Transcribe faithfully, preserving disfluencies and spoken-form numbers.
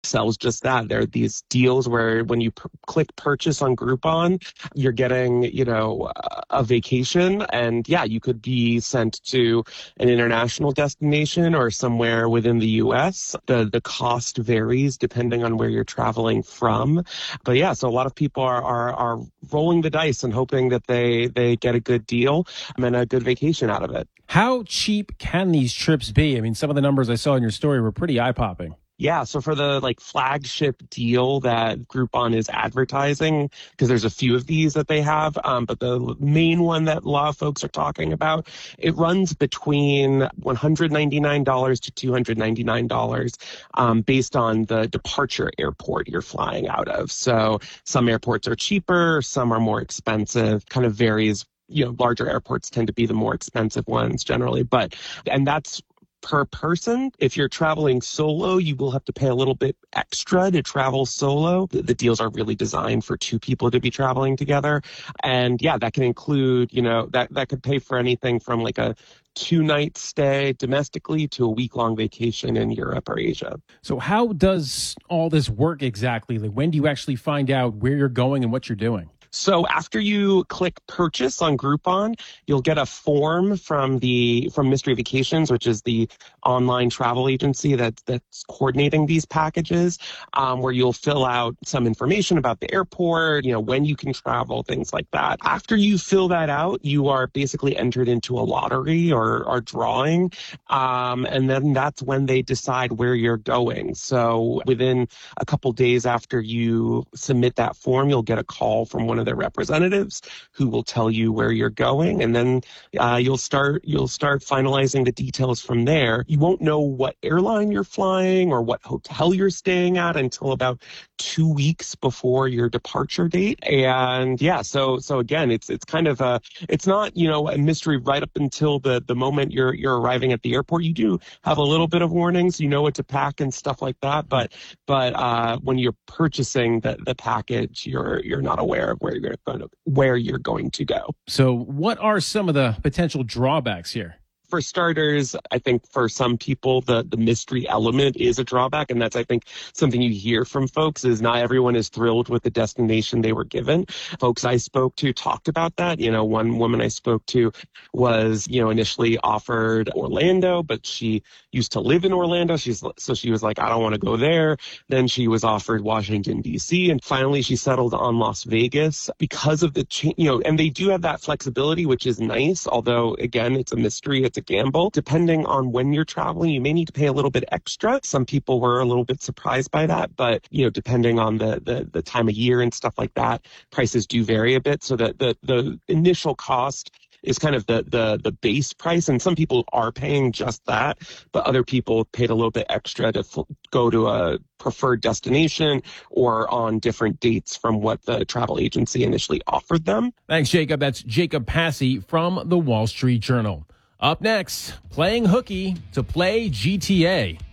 sells just that. There are these deals where when you p- click purchase on Groupon, you're getting, you know, a a vacation. And yeah, you could be sent to an international destination or somewhere within the U S. The, the cost varies depending on where you're traveling from. But yeah, so a lot of people are, are, are rolling the dice and hoping that they, they get a good deal and a good vacation out of it. How cheap can these trips be? I mean, some of the numbers I saw in your story were pretty eye-popping. Yeah, so for the like flagship deal that Groupon is advertising, because there's a few of these that they have, um, but the main one that a lot of folks are talking about, it runs between one hundred ninety-nine dollars to two hundred ninety-nine dollars um, based on the departure airport you're flying out of. So some airports are cheaper, some are more expensive, kind of varies. You know, larger airports tend to be the more expensive ones generally, but, and that's per person. If you're traveling solo, you will have to pay a little bit extra to travel solo. The, the deals are really designed for two people to be traveling together. And yeah, that can include, you know, that, that could pay for anything from like a two night stay domestically to a week long vacation in Europe or Asia. So how does all this work exactly? Like, when do you actually find out where you're going and what you're doing? So after you click purchase on Groupon, you'll get a form from the from Mystery Vacations, which is the online travel agency that, that's coordinating these packages, um, where you'll fill out some information about the airport, you know, when you can travel, things like that. After you fill that out, you are basically entered into a lottery or, or drawing, um, and then that's when they decide where you're going. So within a couple days after you submit that form, you'll get a call from one of their representatives who will tell you where you're going, and then uh, you'll start you'll start finalizing the details from there. You won't know what airline you're flying or what hotel you're staying at until about two weeks before your departure date. And yeah, so so again, it's it's kind of a it's not, you know, a mystery right up until the the moment you're you're arriving at the airport. You do have a little bit of warnings, you know what to pack and stuff like that, but but uh, when you're purchasing the the package, you're you're not aware of where you're going to where you're going to go. So what are some of the potential drawbacks here? For starters, I think for some people, the, the mystery element is a drawback. And that's, I think, something you hear from folks is not everyone is thrilled with the destination they were given. Folks I spoke to talked about that. You know, one woman I spoke to was, you know, initially offered Orlando, but she used to live in Orlando. She's so she was like, I don't want to go there. Then she was offered Washington, D C. And finally, she settled on Las Vegas because of the, cha- you know, and they do have that flexibility, which is nice. Although, again, it's a mystery. It's a gamble. Depending on when you're traveling, you may need to pay a little bit extra. Some people were a little bit surprised by that, but you know, depending on the the, the time of year and stuff like that, prices do vary a bit. So that the the initial cost is kind of the the the base price, and some people are paying just that, but other people paid a little bit extra to f- go to a preferred destination or on different dates from what the travel agency initially offered them. Thanks, Jacob. That's Jacob Passy from the Wall Street Journal. Up next, playing hooky to play G T A.